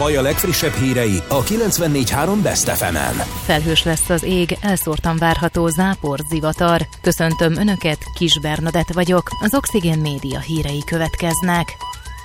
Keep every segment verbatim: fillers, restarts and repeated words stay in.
baj a legfrissebb hírei a kilencvennégy három Best ef emen. Felhős lesz az ég, elszórtan várható zápor, zivatar. Köszöntöm Önöket, Kis Bernadett vagyok, az Oxigén Média hírei következnek.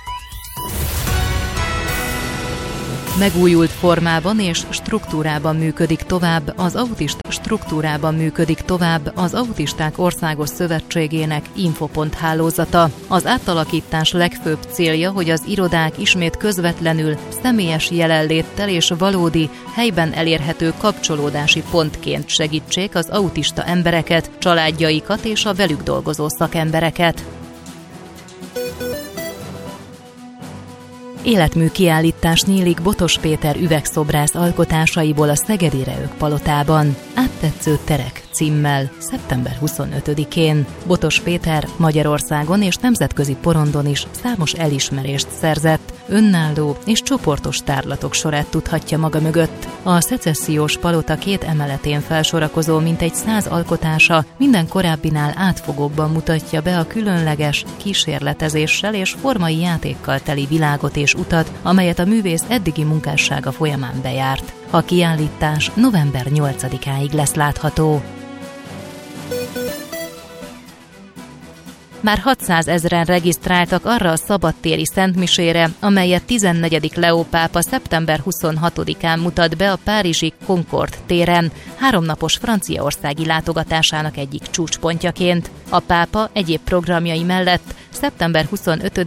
Megújult formában és struktúrában működik tovább az autista struktúrában működik tovább az Autisták Országos Szövetségének Infopont hálózata. Az átalakítás legfőbb célja, hogy az irodák ismét közvetlenül, személyes jelenléttel és valódi, helyben elérhető kapcsolódási pontként segítsék az autista embereket, családjaikat és a velük dolgozó szakembereket. Életmű kiállítás nyílik Botos Péter üvegszobrász alkotásaiból a Szegedi Reők palotában. Áttetsző terek címmel szeptember huszonötödikén. Botos Péter Magyarországon és nemzetközi porondon is számos elismerést szerzett, önálló és csoportos tárlatok sorát tudhatja maga mögött. A szecessziós palota két emeletén felsorakozó mintegy száz alkotása minden korábbinál átfogóbban mutatja be a különleges, kísérletezéssel és formai játékkal teli világot és utat, amelyet a művész eddigi munkássága folyamán bejárt. A kiállítás november nyolcadikáig lesz látható. Már hatszázezren regisztráltak arra a szabadtéri szentmisére, amelyet tizennegyedik Leó pápa szeptember huszonhatodikán mutat be a párizsi Concorde téren, háromnapos franciaországi látogatásának egyik csúcspontjaként. A pápa egyéb programjai mellett szeptember huszonötödikén